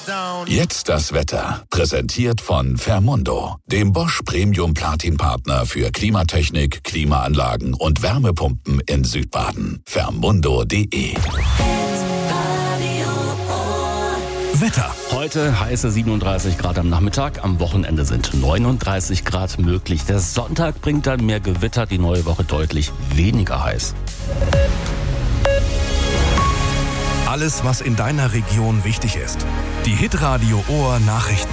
Jetzt das Wetter. Präsentiert von Fermundo, dem Bosch Premium Platin Partner für Klimatechnik, Klimaanlagen und Wärmepumpen in Südbaden. Fermundo.de. Wetter. Heute heiße 37 Grad am Nachmittag, am Wochenende sind 39 Grad möglich. Der Sonntag bringt dann mehr Gewitter, die neue Woche deutlich weniger heiß. Alles, was in deiner Region wichtig ist. Die Hitradio Ohr Nachrichten.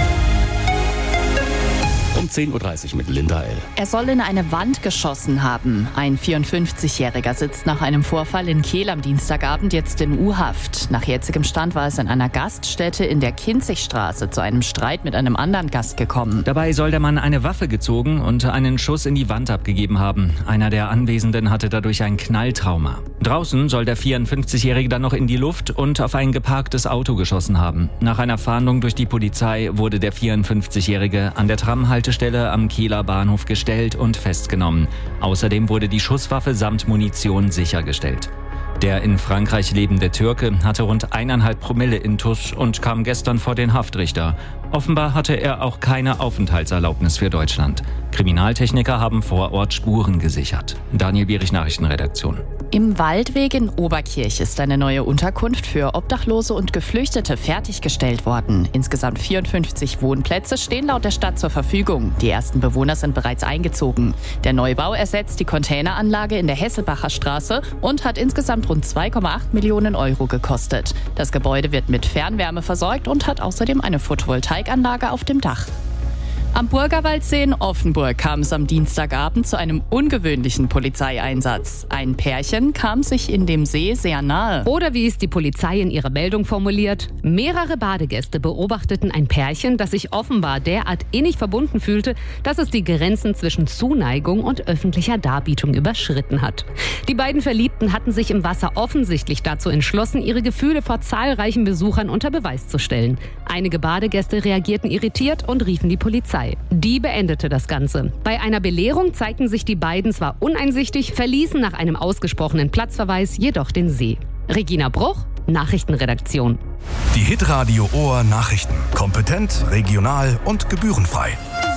Um 10.30 Uhr mit Linda L. Er soll in eine Wand geschossen haben. Ein 54-Jähriger sitzt nach einem Vorfall in Kehl am Dienstagabend jetzt in U-Haft. Nach jetzigem Stand war es in einer Gaststätte in der Kinzigstraße zu einem Streit mit einem anderen Gast gekommen. Dabei soll der Mann eine Waffe gezogen und einen Schuss in die Wand abgegeben haben. Einer der Anwesenden hatte dadurch ein Knalltrauma. Draußen soll der 54-Jährige dann noch in die Luft und auf ein geparktes Auto geschossen haben. Nach einer Fahndung durch die Polizei wurde der 54-Jährige an der Tramhaltestelle am Kehler Bahnhof gestellt und festgenommen. Außerdem wurde die Schusswaffe samt Munition sichergestellt. Der in Frankreich lebende Türke hatte rund 1,5 Promille Intus und kam gestern vor den Haftrichter. Offenbar hatte er auch keine Aufenthaltserlaubnis für Deutschland. Kriminaltechniker haben vor Ort Spuren gesichert. Daniel Bierich, Nachrichtenredaktion. Im Waldweg in Oberkirch ist eine neue Unterkunft für Obdachlose und Geflüchtete fertiggestellt worden. Insgesamt 54 Wohnplätze stehen laut der Stadt zur Verfügung. Die ersten Bewohner sind bereits eingezogen. Der Neubau ersetzt die Containeranlage in der Hesselbacher Straße und hat insgesamt rund 2,8 Millionen Euro gekostet. Das Gebäude wird mit Fernwärme versorgt und hat außerdem eine Photovoltaikanlage auf dem Dach. Am Burgerwaldsee in Offenburg kam es am Dienstagabend zu einem ungewöhnlichen Polizeieinsatz. Ein Pärchen kam sich in dem See sehr nahe. Oder wie es die Polizei in ihrer Meldung formuliert: Mehrere Badegäste beobachteten ein Pärchen, das sich offenbar derart innig verbunden fühlte, dass es die Grenzen zwischen Zuneigung und öffentlicher Darbietung überschritten hat. Die beiden Verliebten hatten sich im Wasser offensichtlich dazu entschlossen, ihre Gefühle vor zahlreichen Besuchern unter Beweis zu stellen. Einige Badegäste reagierten irritiert und riefen die Polizei. Die beendete das Ganze. Bei einer Belehrung zeigten sich die beiden zwar uneinsichtig, verließen nach einem ausgesprochenen Platzverweis jedoch den See. Regina Bruch, Nachrichtenredaktion. Die Hitradio Ohr Nachrichten. Kompetent, regional und gebührenfrei.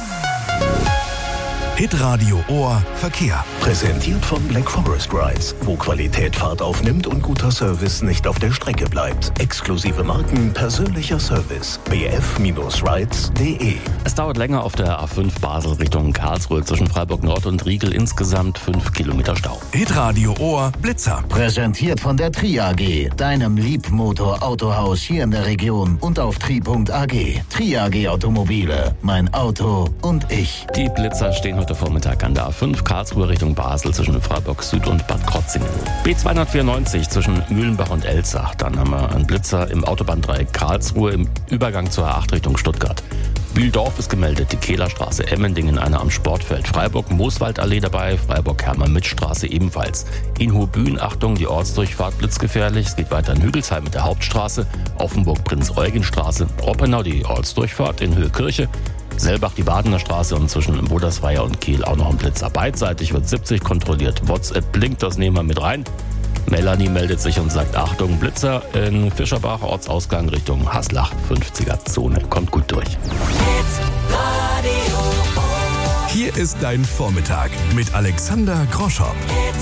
Hitradio Ohr Verkehr. Präsentiert von Black Forest Rides, wo Qualität Fahrt aufnimmt und guter Service nicht auf der Strecke bleibt. Exklusive Marken, persönlicher Service. bf-rides.de. Es dauert länger auf der A5 Basel Richtung Karlsruhe zwischen Freiburg Nord und Riegel, insgesamt 5 Kilometer Stau. Hitradio Ohr Blitzer. Präsentiert von der Tri AG, deinem Liebmotor-Autohaus hier in der Region und auf tri.ag. Tri AG Automobile, mein Auto und ich. Die Blitzer stehen heute Vormittag an der A5 Karlsruhe Richtung Basel zwischen Freiburg Süd und Bad Krotzingen. B294 zwischen Mühlenbach und Elzach. Dann haben wir einen Blitzer im Autobahndreieck Karlsruhe im Übergang zur A8 Richtung Stuttgart. Bühldorf ist gemeldet, die Kehlerstraße, Emmendingen, einer am Sportfeld Freiburg, Mooswaldallee dabei, Freiburg-Hermann-Mitt-Straße ebenfalls. In Hohbühn, Achtung, die Ortsdurchfahrt blitzgefährlich. Es geht weiter in Hügelsheim mit der Hauptstraße, Offenburg-Prinz-Eugen-Straße, Oppenau die Ortsdurchfahrt in Höhe-Kirche, Selbach die Badener Straße und zwischen Bodersweier und Kehl auch noch ein Blitzer. Beidseitig wird 70 kontrolliert. WhatsApp blinkt, das nehmen wir mit rein. Melanie meldet sich und sagt: Achtung, Blitzer in Fischerbach, Ortsausgang Richtung Haslach, 50er-Zone. Kommt gut durch. Hier ist dein Vormittag mit Alexander Groschow.